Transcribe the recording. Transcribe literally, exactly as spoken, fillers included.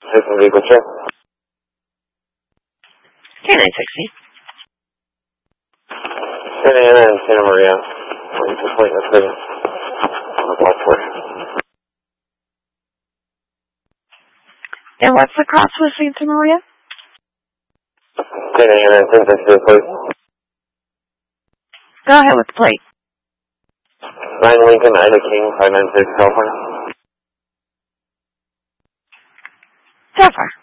System vehicle check. K nine sixty. ten A M in Santa Maria. Waiting for plate number three. On the block four. And what's the cross with Santa Maria? ten A M in ten sixty, please. Go ahead with the plate. nine Lincoln, Ida King, five nine six, California. So far.